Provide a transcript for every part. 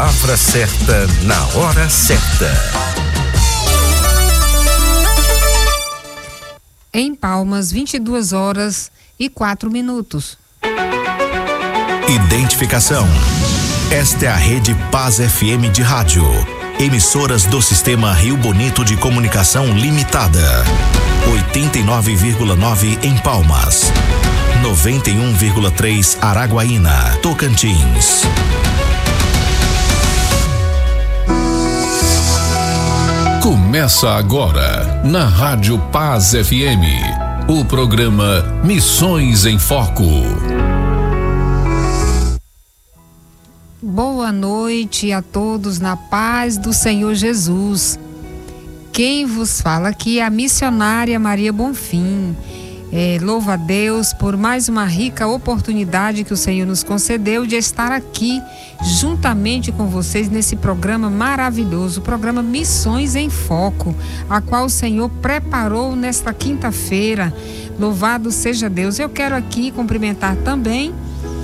palavra certa na hora certa. Em Palmas, 22h04. Identificação. Esta é a Rede Paz FM de rádio. Emissoras do Sistema Rio Bonito de Comunicação Limitada. 89,9 em Palmas. 91,3 Araguaína, Tocantins. Começa agora, na Rádio Paz FM, o programa Missões em Foco. Boa noite a todos na paz do Senhor Jesus. Quem vos fala aqui é a missionária Maria Bonfim. Louvo a Deus por mais uma rica oportunidade que o Senhor nos concedeu de estar aqui juntamente com vocês nesse programa maravilhoso, o programa Missões em Foco, a qual o Senhor preparou nesta quinta-feira. Louvado seja Deus. Eu quero aqui cumprimentar também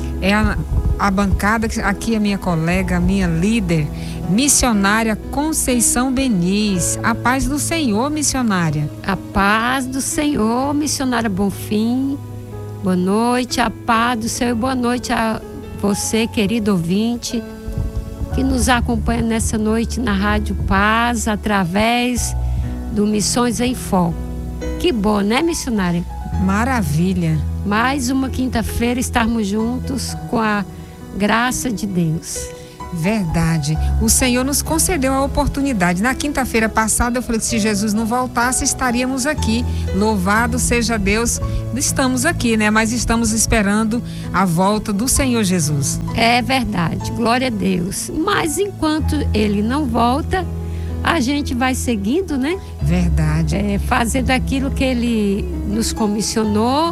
a bancada, aqui a minha colega, a minha líder, missionária Conceição Beniz. A paz do Senhor, missionária. A paz do Senhor, missionária Bonfim. Boa noite, a paz do Senhor. Boa noite a você, querido ouvinte, que nos acompanha nessa noite na Rádio Paz, através do Missões em Foco. Que bom, né, missionária? Maravilha. Mais uma quinta-feira estarmos juntos com a graça de Deus. Verdade. O Senhor nos concedeu a oportunidade. Na quinta-feira passada eu falei que se Jesus não voltasse, estaríamos aqui. Louvado seja Deus. Estamos aqui, né? Mas estamos esperando a volta do Senhor Jesus. É verdade. Glória a Deus. Mas enquanto Ele não volta, a gente vai seguindo, né? Verdade. Fazendo aquilo que Ele nos comissionou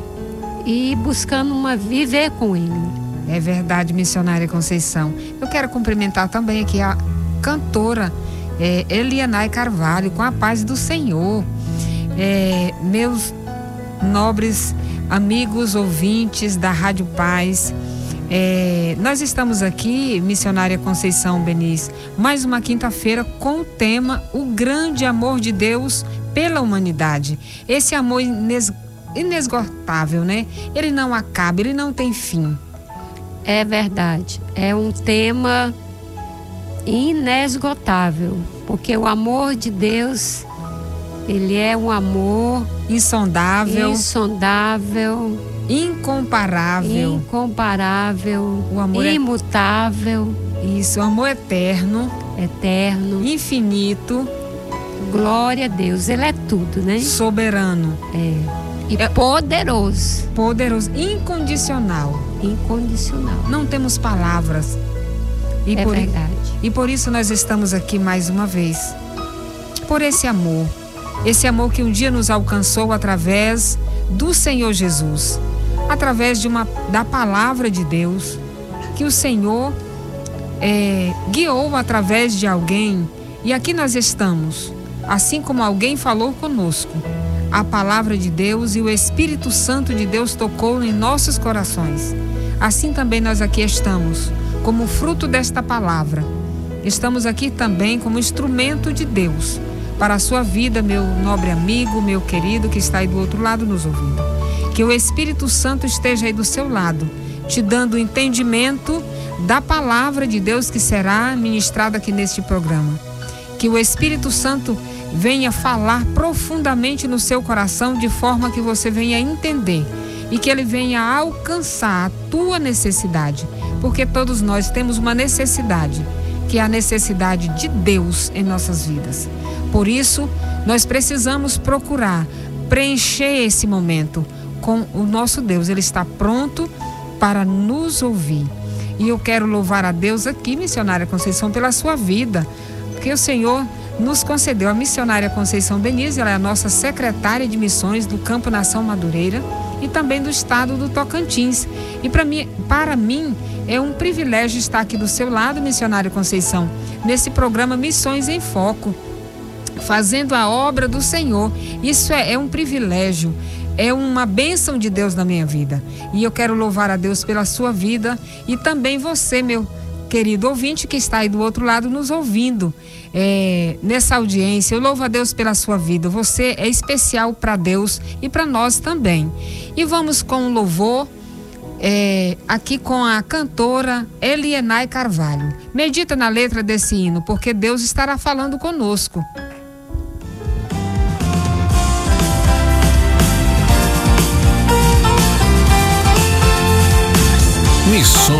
e buscando viver com Ele. É verdade, missionária Conceição. Eu quero cumprimentar também aqui a cantora Elianai Carvalho, com a paz do Senhor. Meus nobres amigos ouvintes da Rádio Paz, nós estamos aqui, missionária Conceição Beniz, mais uma quinta-feira com o tema O Grande Amor de Deus pela Humanidade. Esse amor inesgotável, né? Ele não acaba, ele não tem fim. É verdade, é um tema inesgotável, porque o amor de Deus, ele é um amor insondável, incomparável, o amor imutável, isso, o amor eterno, infinito, glória a Deus, ele é tudo, né? Soberano, e poderoso, incondicional. Não temos palavras. Verdade. E por isso nós estamos aqui mais uma vez. Por esse amor que um dia nos alcançou através do Senhor Jesus, através da palavra de Deus, que o Senhor guiou através de alguém. E aqui nós estamos, assim como alguém falou conosco. A palavra de Deus e o Espírito Santo de Deus tocou em nossos corações. Assim também nós aqui estamos, como fruto desta palavra. Estamos aqui também como instrumento de Deus para a sua vida, meu nobre amigo, meu querido que está aí do outro lado nos ouvindo. Que o Espírito Santo esteja aí do seu lado, te dando entendimento da palavra de Deus que será ministrada aqui neste programa. Que o Espírito Santo venha falar profundamente no seu coração, de forma que você venha entender e que ele venha alcançar a tua necessidade, porque todos nós temos uma necessidade, que é a necessidade de Deus em nossas vidas. Por isso, nós precisamos procurar preencher esse momento com o nosso Deus. Ele está pronto para nos ouvir. E eu quero louvar a Deus aqui, missionária Conceição, pela sua vida, porque o Senhor nos concedeu a missionária Conceição Beniz. Ela é a nossa secretária de missões do Campo Nação Madureira e também do estado do Tocantins. E para mim é um privilégio estar aqui do seu lado, missionária Conceição, nesse programa Missões em Foco, fazendo a obra do Senhor. Isso é um privilégio, é uma bênção de Deus na minha vida. E eu quero louvar a Deus pela sua vida e também você, meu querido ouvinte que está aí do outro lado nos ouvindo nessa audiência. Eu louvo a Deus pela sua vida. Você é especial para Deus e para nós também. E vamos com um louvor aqui com a cantora Elienay Carvalho. Medita na letra desse hino, porque Deus estará falando conosco. Missões